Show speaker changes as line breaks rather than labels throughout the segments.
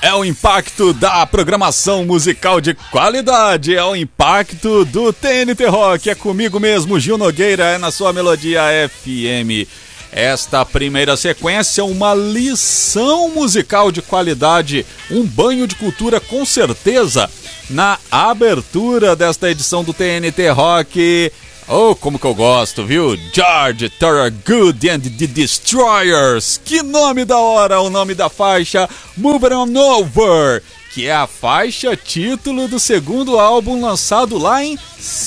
É o impacto da programação musical de qualidade, é o impacto do TNT Rock. É comigo mesmo, Gil Nogueira, é na sua Melodia FM. Esta primeira sequência é uma lição musical de qualidade, um banho de cultura com certeza. Na abertura desta edição do TNT Rock, oh, como que eu gosto, viu? George Thorogood and the Destroyers. Que nome da hora, o nome da faixa Moving On Over, que é a faixa título do segundo álbum lançado lá em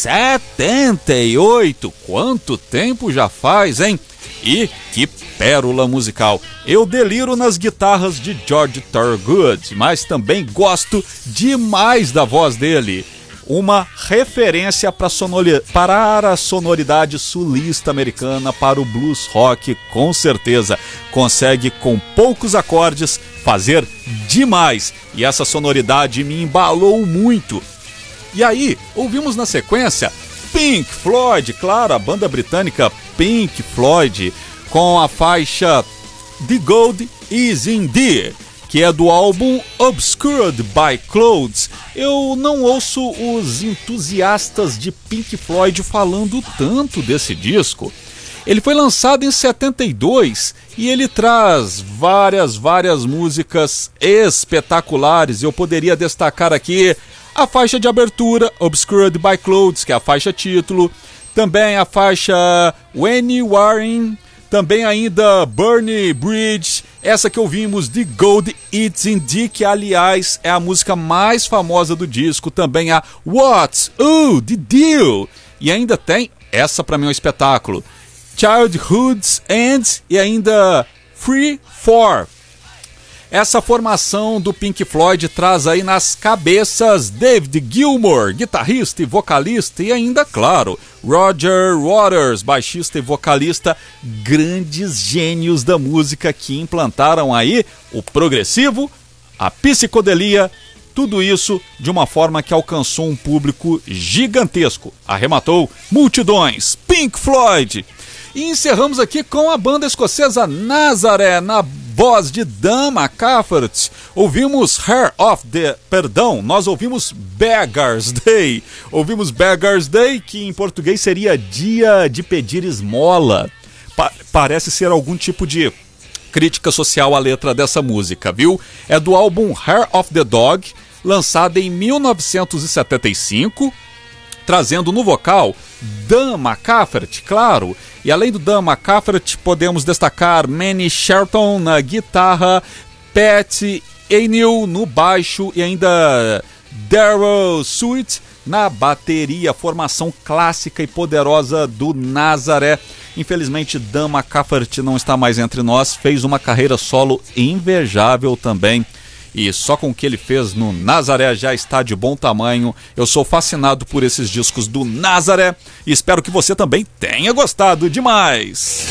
78. Quanto tempo já faz, hein? E que pérola musical. Eu deliro nas guitarras de George Thorogood, mas também gosto demais da voz dele. Uma referência para a sonoridade sulista americana, para o blues rock, com certeza. Consegue, com poucos acordes, fazer demais. E essa sonoridade me embalou muito. E aí, ouvimos na sequência Pink Floyd, claro, a banda britânica Pink Floyd, com a faixa The Gold Is In There, que é do álbum Obscured by Clouds. Eu não ouço os entusiastas de Pink Floyd falando tanto desse disco. Ele foi lançado em 72 e ele traz várias músicas espetaculares. Eu poderia destacar aqui a faixa de abertura, Obscured by Clouds, que é a faixa título. Também a faixa When You Are In, também ainda Burning Bridge, essa que ouvimos, The Gold Is In There, que aliás é a música mais famosa do disco. Também a What's The Deal, e ainda tem, essa pra mim é um espetáculo, Childhood's End, e ainda Free For. Essa formação do Pink Floyd traz aí nas cabeças David Gilmour, guitarrista e vocalista, e ainda, claro, Roger Waters, baixista e vocalista, grandes gênios da música que implantaram aí o progressivo, a psicodelia, tudo isso de uma forma que alcançou um público gigantesco, arrematou multidões. Pink Floyd! E encerramos aqui com a banda escocesa Nazaré, na voz de Dan McCafferty. Ouvimos nós ouvimos Beggar's Day. Ouvimos Beggar's Day, que em português seria Dia de Pedir Esmola. Parece ser algum tipo de crítica social à letra dessa música, viu? É do álbum Hair of the Dog, lançado em 1975, trazendo no vocal Dan McCafferty, claro. E além do Dan McCafferty, podemos destacar Manny Shelton na guitarra, Pat O'Neill no baixo e ainda Daryl Sweet na bateria. Formação clássica e poderosa do Nazaré. Infelizmente, Dan McCafferty não está mais entre nós, fez uma carreira solo invejável também. E só com o que ele fez no Nazaré já está de bom tamanho. Eu sou fascinado por esses discos do Nazaré e espero que você também tenha gostado demais.